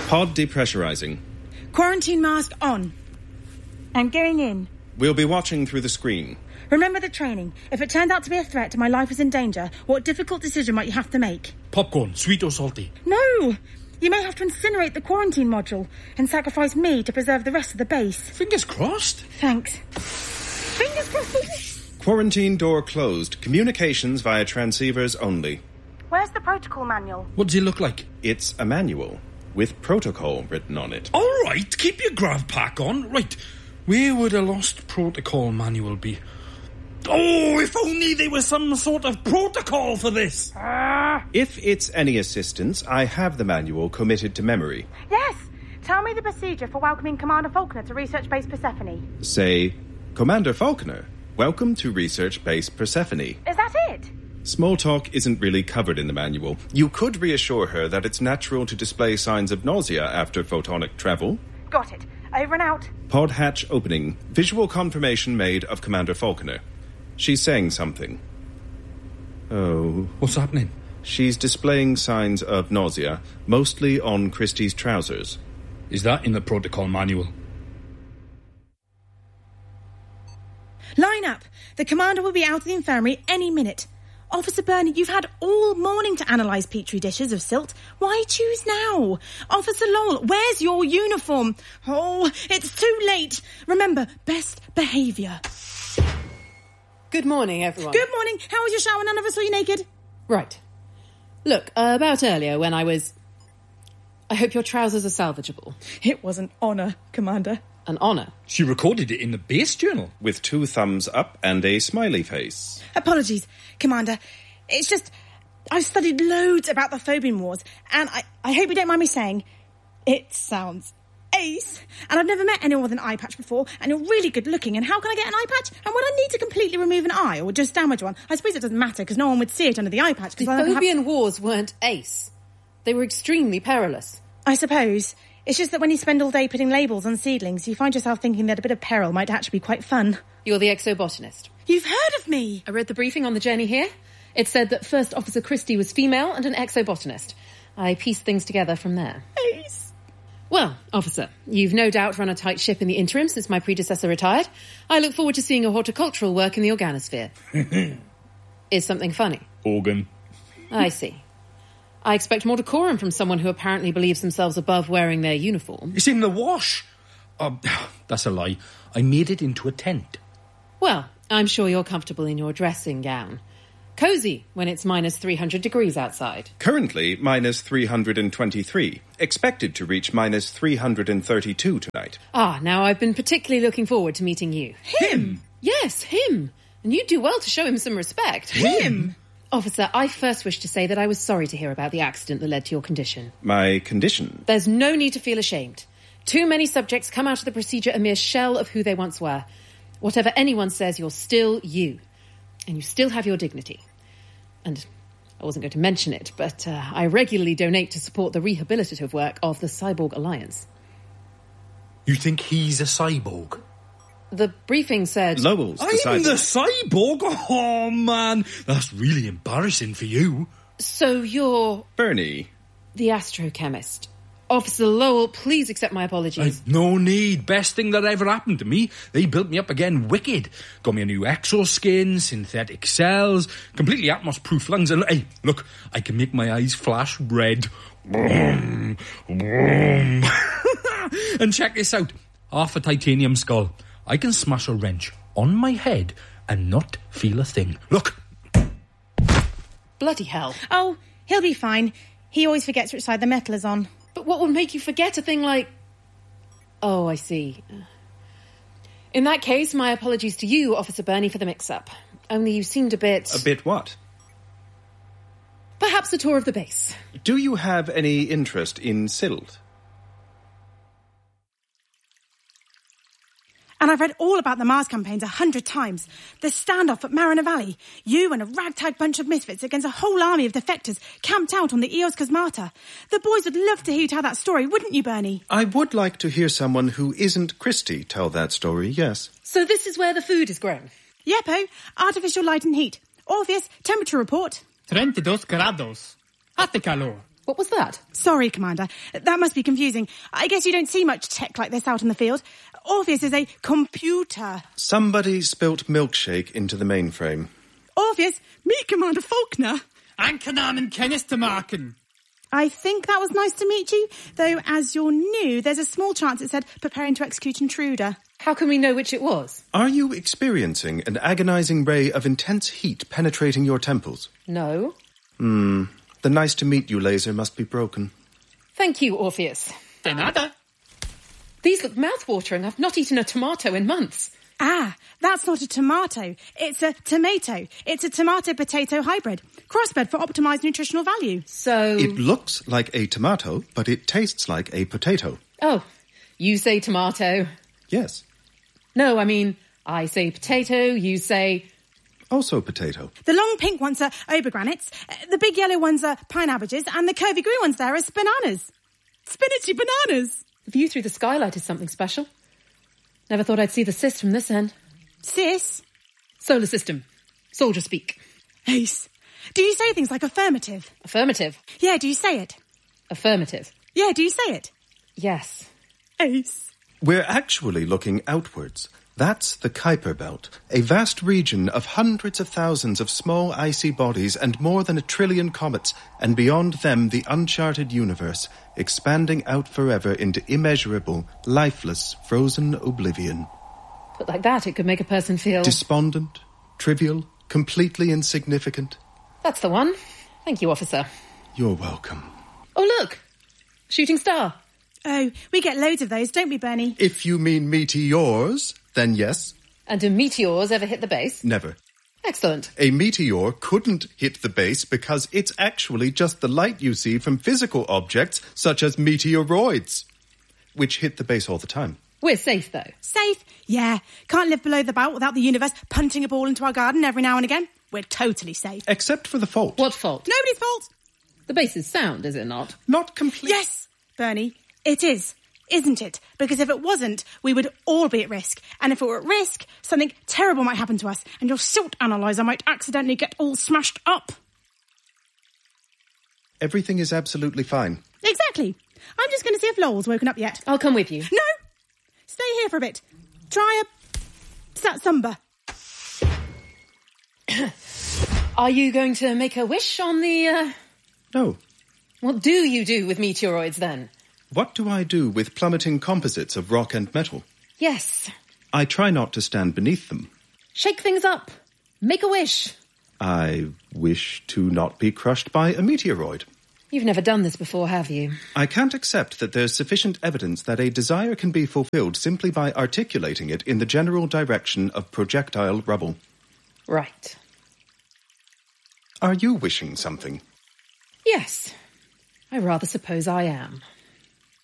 Pod depressurizing. Quarantine mask on. I'm going in. We'll be watching through the screen. Remember the training. If it turned out to be a threat and my life was in danger, what difficult decision might you have to make? Popcorn, sweet or salty? No! You may have to incinerate the quarantine module and sacrifice me to preserve the rest of the base. Fingers crossed. Thanks. Fingers crossed. Quarantine door closed. Communications via transceivers only. Where's the protocol manual? What does it look like? It's a manual with protocol written on it. All right, keep your grav pack on. Right, where would a lost protocol manual be? Oh, if only there was some sort of protocol for this. If it's any assistance, I have the manual committed to memory. Yes! Tell me the procedure for welcoming Commander Faulkner to Research Base Persephone. Say, Commander Faulkner, welcome to Research Base Persephone. Is that it? Small talk isn't really covered in the manual. You could reassure her that it's natural to display signs of nausea after photonic travel. Got it. Over and out. Pod hatch opening. Visual confirmation made of Commander Faulkner. She's saying something. Oh. What's happening? She's displaying signs of nausea, mostly on Christie's trousers. Is that in the protocol manual? Line up. The commander will be out of the infirmary any minute. Officer Burney, you've had all morning to analyse petri dishes of silt. Why choose now? Officer Lowell, where's your uniform? Oh, it's too late. Remember, best behaviour. Good morning, everyone. Good morning. How was your shower? None of us saw you naked. Right. Look, about earlier when I was... I hope your trousers are salvageable. It was an honour, Commander. An honour? She recorded it in the base journal. With 2 thumbs up and a smiley face. Apologies, Commander. It's just... I've studied loads about the Phobin Wars, and I hope you don't mind me saying, it sounds ace. And I've never met anyone with an eye patch before, and you're really good looking, and how can I get an eye patch? And would I need to completely remove an eye, or just damage one? I suppose it doesn't matter, because no one would see it under the eye patch. The Phobian Wars weren't ace. They were extremely perilous. I suppose. It's just that when you spend all day putting labels on seedlings, you find yourself thinking that a bit of peril might actually be quite fun. You're the exobotanist. You've heard of me! I read the briefing on the journey here. It said that First Officer Christie was female and an exobotanist. I pieced things together from there. Ace. Well, Officer, you've no doubt run a tight ship in the interim since my predecessor retired. I look forward to seeing your horticultural work in the organosphere. Is something funny? Organ. I see. I expect more decorum from someone who apparently believes themselves above wearing their uniform. It's in the wash. That's a lie. I made it into a tent. Well, I'm sure you're comfortable in your dressing gown. Cosy when it's minus 300 degrees outside. Currently, minus 323. Expected to reach minus 332 tonight. Now I've been particularly looking forward to meeting you. Him? Yes, him. And you do well to show him some respect. Him? Officer, I first wish to say that I was sorry to hear about the accident that led to your condition. My condition? There's no need to feel ashamed. Too many subjects come out of the procedure a mere shell of who they once were. Whatever anyone says, you're still you. And you still have your dignity. And I wasn't going to mention it, but I regularly donate to support the rehabilitative work of the Cyborg Alliance. You think he's a cyborg? The briefing said... Lowell's the cyborg. I'm the cyborg? Oh, man. That's really embarrassing for you. So you're... Bernie. The astrochemist. Officer Lowell, please accept my apologies. No need. Best thing that ever happened to me. They built me up again wicked. Got me a new exoskin, synthetic cells, completely atmos-proof lungs. And hey, look, I can make my eyes flash red. And check this out. Half a titanium skull. I can smash a wrench on my head and not feel a thing. Look. Bloody hell. Oh, he'll be fine. He always forgets which side the metal is on. But what would make you forget a thing like... Oh, I see. In that case, my apologies to you, Officer Burney, for the mix-up. Only you seemed a bit... A bit what? Perhaps a tour of the base. Do you have any interest in silt? And I've read all about the Mars campaigns 100 times. The standoff at Mariner Valley. You and a ragtag bunch of misfits against a whole army of defectors camped out on the Eos Cosmata. The boys would love to hear you tell that story, wouldn't you, Bernie? I would like to hear someone who isn't Christie tell that story, yes. So this is where the food is grown? Yepo, artificial light and heat. Orpheus, temperature report. 32 grados. Hace calor. What was that? Sorry, Commander. That must be confusing. I guess you don't see much tech like this out in the field. Orpheus is a computer. Somebody spilt milkshake into the mainframe. Orpheus, meet Commander Faulkner. Ankernamen Kenneth to Marken. I think that was nice to meet you, though as you're new, there's a small chance it said preparing to execute intruder. How can we know which it was? Are you experiencing an agonizing ray of intense heat penetrating your temples? No. The nice to meet you laser must be broken. Thank you, Orpheus. De nada. These look mouth-watering. I've not eaten a tomato in months. Ah, that's not a tomato. It's a tomato. It's a tomato-potato hybrid. Crossbred for optimised nutritional value. So... It looks like a tomato, but it tastes like a potato. Oh, you say tomato. Yes. No, I mean, I say potato, you say... Also potato. The long pink ones are obergranites, the big yellow ones are pine abbages, and the curvy green ones there are bananas. Spinachy bananas. The view through the skylight is something special. Never thought I'd see the Sis from this end. Sis? Solar system. Soldier speak. Ace. Do you say things like affirmative? Affirmative. Yeah, do you say it? Affirmative. Yeah, do you say it? Yes. Ace. We're actually looking outwards. That's the Kuiper Belt, a vast region of hundreds of thousands of small icy bodies and more than 1 trillion comets, and beyond them the uncharted universe, expanding out forever into immeasurable, lifeless, frozen oblivion. But like that, it could make a person feel... Despondent, trivial, completely insignificant. That's the one. Thank you, officer. You're welcome. Oh, look! Shooting star. Oh, we get loads of those, don't we, Bernie? If you mean meteors, then yes. And do meteors ever hit the base? Never. Excellent. A meteor couldn't hit the base because it's actually just the light you see from physical objects such as meteoroids, which hit the base all the time. We're safe, though. Safe? Yeah. Can't live below the belt without the universe punting a ball into our garden every now and again. We're totally safe. Except for the fault. What fault? Nobody's fault. The base is sound, is it not? Not complete. Yes, Bernie, it is. Isn't it? Because if it wasn't, we would all be at risk. And if it were at risk, something terrible might happen to us, and your silt analyzer might accidentally get all smashed up. Everything is absolutely fine. Exactly. I'm just going to see if Lowell's woken up yet. I'll come with you. No! Stay here for a bit. Try a satsumba. Are you going to make a wish on the, No. What do you do with meteoroids, then? What do I do with plummeting composites of rock and metal? Yes. I try not to stand beneath them. Shake things up. Make a wish. I wish to not be crushed by a meteoroid. You've never done this before, have you? I can't accept that there's sufficient evidence that a desire can be fulfilled simply by articulating it in the general direction of projectile rubble. Right. Are you wishing something? Yes. I rather suppose I am.